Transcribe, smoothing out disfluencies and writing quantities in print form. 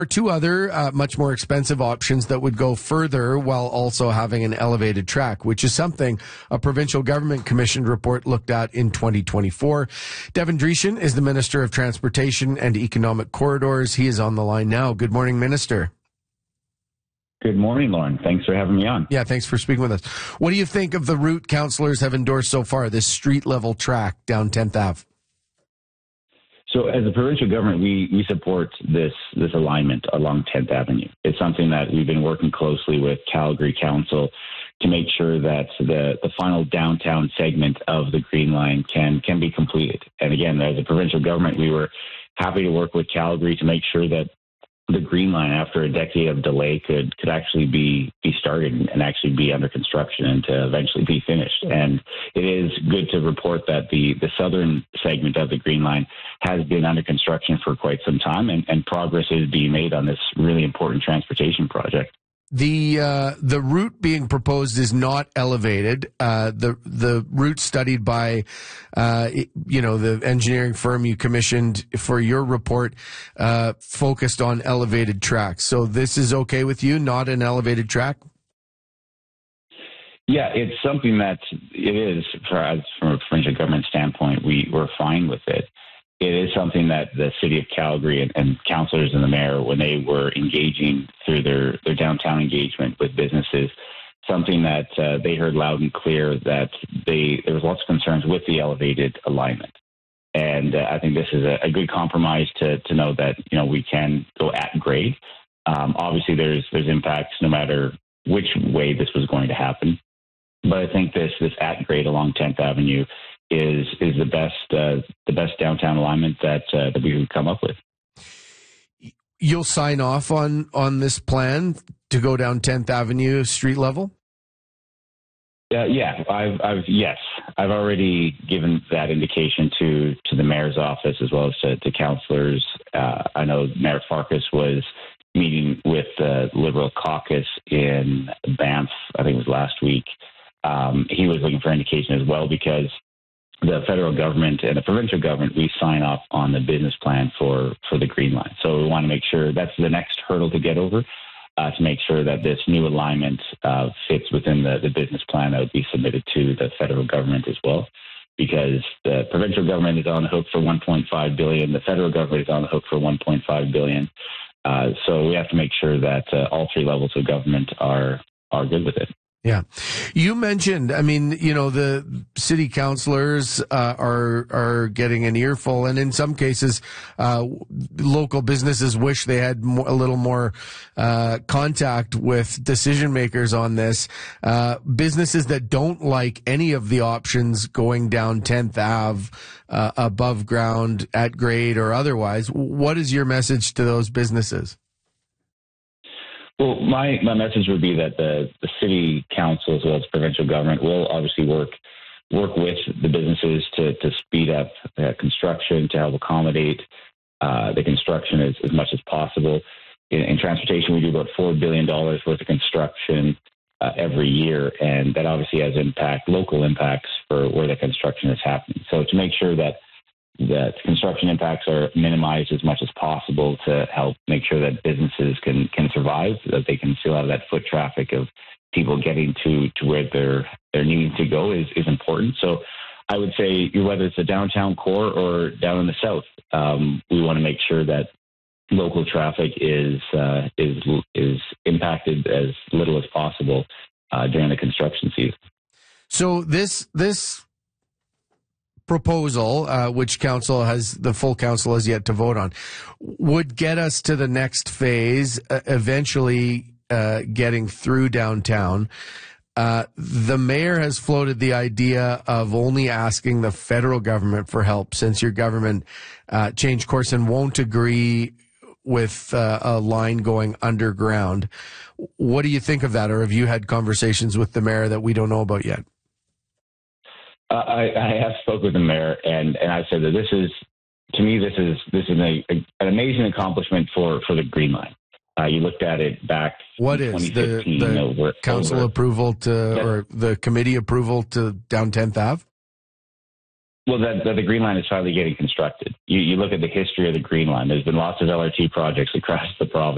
are two other much more expensive options that would go further while also having an elevated track, which is something a provincial government commissioned report looked at in 2024. Devin Dreeshen is the Minister of Transportation and Economic Corridors. He is on the line now. Good morning, Minister. Good morning, Lauren. Thanks for having me on. Yeah, thanks for speaking with us. What do you think of the route councillors have endorsed so far, this street-level track down 10th Ave? So as a provincial government, we support this alignment along 10th Avenue. It's something that we've been working closely with Calgary Council to make sure that the final downtown segment of the Green Line can be completed. And again, as a provincial government, we were happy to work with Calgary to make sure that the Green Line, after a decade of delay, could actually be started and actually be under construction and to eventually be finished. And it is good to report that the southern segment of the Green Line has been under construction for quite some time, and progress is being made on this really important transportation project. The route being proposed is not elevated. The route studied by, the engineering firm you commissioned for your report, focused on elevated tracks. So this is okay with you, not an elevated track? Yeah, it's something that it is, from a provincial government standpoint, we're fine with it. It is something that the city of Calgary and councillors and the mayor, when they were engaging through their downtown engagement with businesses, something that they heard loud and clear that there was lots of concerns with the elevated alignment. And I think this is a good compromise to know that, we can go at grade. Obviously, there's impacts no matter which way this was going to happen. But I think this at grade along 10th Avenue is the best downtown alignment that we could come up with. You'll sign off on this plan to go down 10th Avenue street level? Yeah, I've already given that indication to the mayor's office as well as to councillors. I know Mayor Farkas was meeting with the Liberal caucus in Banff, I think it was last week. He was looking for indication as well because the federal government and the provincial government, we sign off on the business plan for the Green Line. So we want to make sure that's the next hurdle to get over, to make sure that this new alignment fits within the business plan that would be submitted to the federal government as well. Because the provincial government is on the hook for $1.5 billion, the federal government is on the hook for $1.5 billion. So we have to make sure that all three levels of government are good with it. Yeah. You mentioned, the city councillors are getting an earful, and in some cases, local businesses wish they had a little more contact with decision makers on this. Businesses that don't like any of the options going down 10th Ave, above ground, at grade, or otherwise. What is your message to those businesses? Well, my message would be that the city council as well as provincial government will obviously work with the businesses to speed up construction, to help accommodate the construction as much as possible. In transportation, we do about $4 billion worth of construction every year, and that obviously has local impacts for where the construction is happening. So to make sure that construction impacts are minimized as much as possible to help make sure that businesses can survive, that they can still have that foot traffic of people getting to where they're needing to go is important. So I would say whether it's the downtown core or down in the south, we want to make sure that local traffic is impacted as little as possible during the construction season. So this proposal, which the full council has yet to vote on, would get us to the next phase, eventually getting through downtown. The mayor has floated the idea of only asking the federal government for help since your government changed course and won't agree with a line going underground. What do you think of that, or have you had conversations with the mayor that we don't know about yet? I have spoken with the mayor, and I said that this is an amazing accomplishment for the Green Line. You looked at it back. What in is 2015, the council approval or the committee approval to down 10th Ave? Well, that the Green Line is finally getting constructed. You look at the history of the Green Line. There's been lots of LRT projects across the province.